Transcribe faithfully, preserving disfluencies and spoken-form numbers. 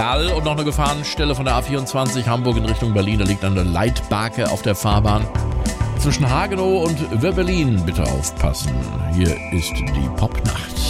Und noch eine Gefahrenstelle von der A vierundzwanzig Hamburg in Richtung Berlin. Da liegt eine Leitbarke auf der Fahrbahn. Zwischen Hagenow und Wöbbelin bitte aufpassen. Hier ist die Popnacht.